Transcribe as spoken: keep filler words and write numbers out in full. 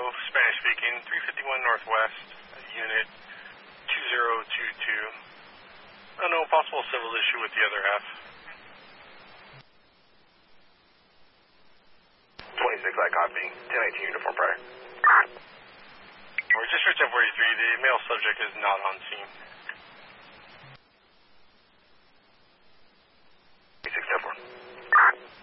Spanish speaking, three fifty-one Northwest, Unit two zero two two. Oh no, possible civil issue with the other half. twenty-six, I copy. ten eighteen uniform prior. Or just reach up forty-three, the male subject is not on scene.